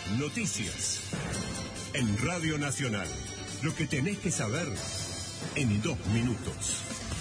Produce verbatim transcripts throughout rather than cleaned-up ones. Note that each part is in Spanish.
Noticias. En Radio Nacional. Lo que tenés que saber en dos minutos.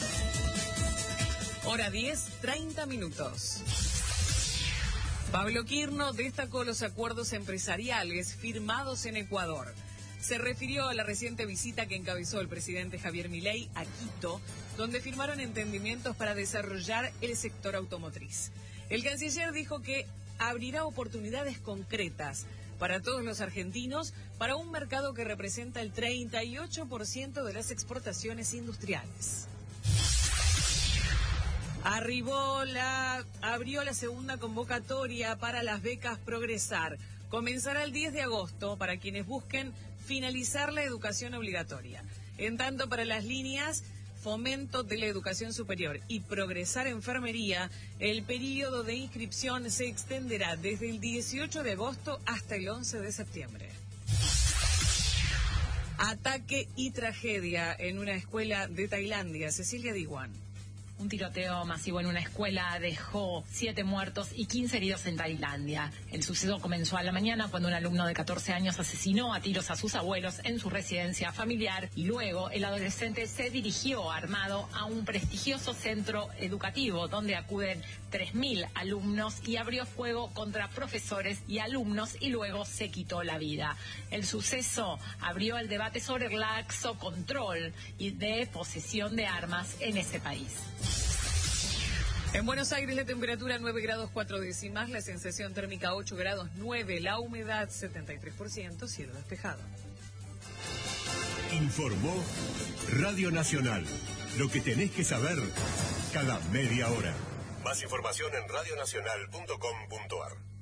Hora diez, treinta minutos. Pablo Quirno destacó los acuerdos empresariales firmados en Ecuador. Se refirió a la reciente visita que encabezó el presidente Javier Milei a Quito, donde firmaron entendimientos para desarrollar el sector automotriz. El canciller dijo que abrirá oportunidades concretas para todos los argentinos para un mercado que representa el treinta y ocho por ciento de las exportaciones industriales. Arribó la, abrió la segunda convocatoria para las becas Progresar. Comenzará el diez de agosto para quienes busquen finalizar la educación obligatoria. En tanto, para las líneas Fomento de la Educación Superior y Progresar Enfermería, el periodo de inscripción se extenderá desde el dieciocho de agosto hasta el once de septiembre. Ataque y tragedia en una escuela de Tailandia. Cecilia Diwan. Un tiroteo masivo en una escuela dejó siete muertos y quince heridos en Tailandia. El suceso comenzó a la mañana cuando un alumno de catorce años asesinó a tiros a sus abuelos en su residencia familiar y luego el adolescente se dirigió armado a un prestigioso centro educativo donde acuden tres mil alumnos y abrió fuego contra profesores y alumnos y luego se quitó la vida. El suceso abrió el debate sobre el laxo control y de posesión de armas en ese país. En Buenos Aires la temperatura nueve grados cuatro décimas, la sensación térmica ocho grados nueve, la humedad setenta y tres por ciento, cielo despejado. Informó Radio Nacional. Lo que tenés que saber cada media hora. Más información en radio nacional punto com punto ar.